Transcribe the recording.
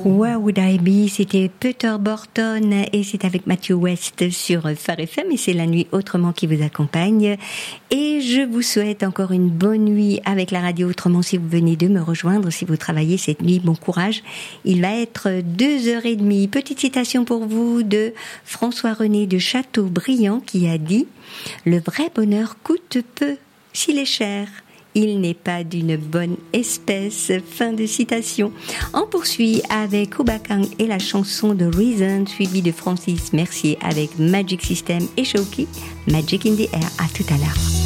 Where Would I Be, c'était Peter Borton et c'est avec Matthew West sur Phare FM et c'est la nuit autrement qui vous accompagne. Et je vous souhaite encore une bonne nuit avec la radio autrement si vous venez de me rejoindre, si vous travaillez cette nuit, bon courage. Il va être 2h30. Petite citation pour vous de François-René de Chateaubriand qui a dit « Le vrai bonheur coûte peu s'il est cher. Il n'est pas d'une bonne espèce. » Fin de citation. On poursuit avec Obakang et la chanson de Reason, suivie de Francis Mercier avec Magic System et Shoki, Magic in the Air. À tout à l'heure.